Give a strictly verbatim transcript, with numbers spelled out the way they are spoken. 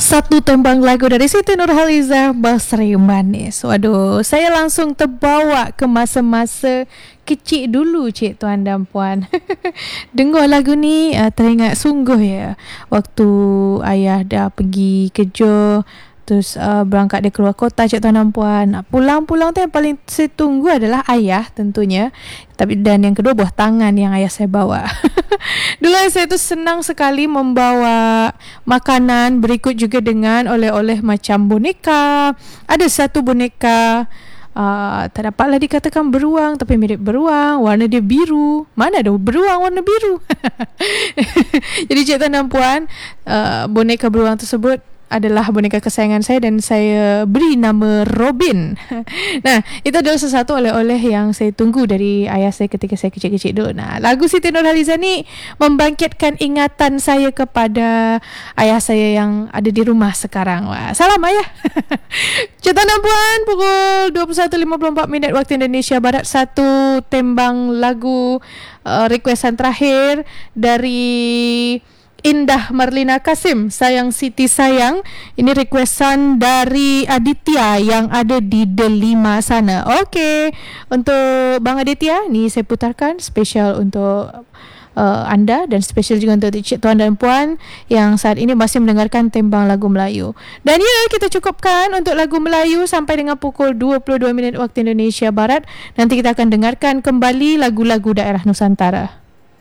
Satu tembang lagu dari Siti Nurhalizah, Basri Manis. Waduh, saya langsung terbawa ke masa-masa kecil dulu, cik, tuan dan puan. Dengar lagu ni uh, teringat sungguh ya. Waktu ayah dah pergi kerja, terus uh, berangkat dia keluar kota, cik, tuan dan puan. Pulang-pulang tu yang paling saya tunggu adalah ayah tentunya. Tapi dan yang kedua, buah tangan yang ayah saya bawa. Dulu saya tu senang sekali membawa makanan, berikut juga dengan oleh-oleh macam boneka. Ada satu boneka uh, tak dapatlah dikatakan beruang, tapi mirip beruang, warna dia biru. Mana ada beruang warna biru? Jadi cik, tuan dan puan, uh, boneka beruang tersebut adalah boneka kesayangan saya dan saya beri nama Robin. Nah, itu adalah sesuatu oleh-oleh yang saya tunggu dari ayah saya ketika saya kecil-kecil dulu. Nah, lagu Siti Nurhalizah ni membangkitkan ingatan saya kepada ayah saya yang ada di rumah sekarang. Wah, salam ayah. Cinta dan puan, pukul dua puluh satu lima puluh empat minit waktu Indonesia Barat. Satu tembang lagu uh, requestan terakhir dari Indah Marlina Kasim, Sayang Siti Sayang. Ini requestan dari Aditya yang ada di Delima sana. Okey, untuk Bang Aditya ni saya putarkan spesial untuk uh, anda dan spesial juga untuk cik, tuan dan puan yang saat ini masih mendengarkan tembang lagu Melayu. Dan ya, kita cukupkan untuk lagu Melayu sampai dengan pukul dua puluh dua minit waktu Indonesia Barat. Nanti kita akan dengarkan kembali lagu-lagu daerah Nusantara.